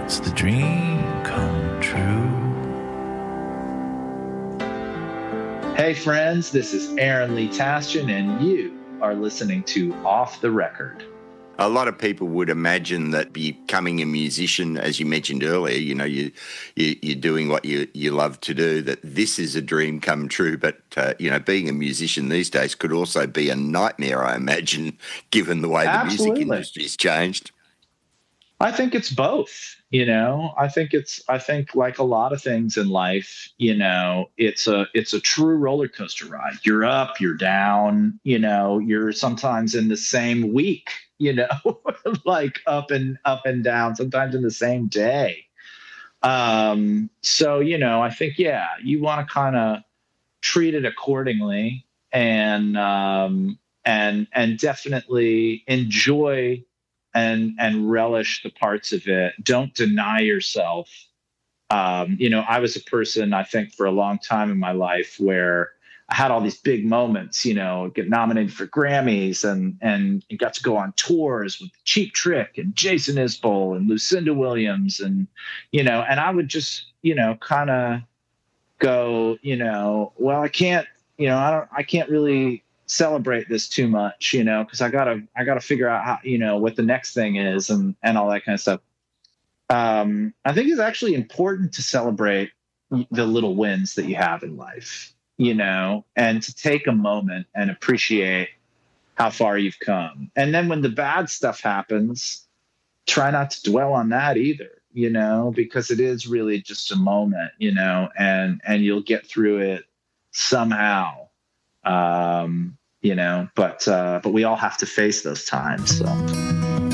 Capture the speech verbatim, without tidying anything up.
It's the dream come true. Hey friends, this is Aaron Lee Tasjan, and you are listening to Off the Record. A lot of people would imagine that becoming a musician, as you mentioned earlier, you know, you, you, you're doing what you, you love to do, that this is a dream come true. But, uh, you know, being a musician these days could also be a nightmare, I imagine, given the way Absolutely. the music industry's changed. I think it's both, you know, I think it's, I think like a lot of things in life, you know, it's a, it's a true roller coaster ride. You're up, you're down, you know, you're sometimes in the same week, you know, like up and up and down, sometimes in the same day. Um, so, you know, I think, yeah, you want to kind of treat it accordingly and, um, and, and definitely enjoy and and relish the parts of it. Don't deny yourself. Um, you know, I was a person, I think, for a long time in my life where I had all these big moments, you know, get nominated for Grammys and and got to go on tours with Cheap Trick and Jason Isbell and Lucinda Williams. And, you know, and I would just, you know, kind of go, you know, well, I can't, you know, I don't, I can't really celebrate this too much, you know, because I gotta I gotta figure out how, you know, what the next thing is and and all that kind of stuff. Um, I think it's actually important to celebrate the little wins that you have in life, you know, and to take a moment and appreciate how far you've come. And then when the bad stuff happens, try not to dwell on that either, you know, because it is really just a moment, you know, and and you'll get through it somehow. Um, you know, but, uh, but we all have to face those times. So.